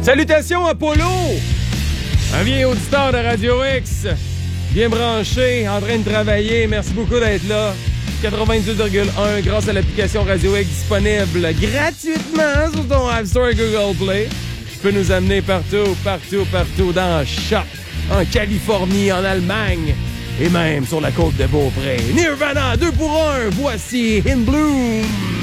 Salutations Apollo! Un vieil auditeur de Radio X, bien branché, en train de travailler. Merci beaucoup d'être là. 92,1 grâce à l'application Radio X disponible gratuitement sur ton App Store et Google Play. Tu peux nous amener partout dans le shop. En Californie, en Allemagne et même sur la côte de Beaupré. Nirvana, 2 pour 1, voici In Bloom!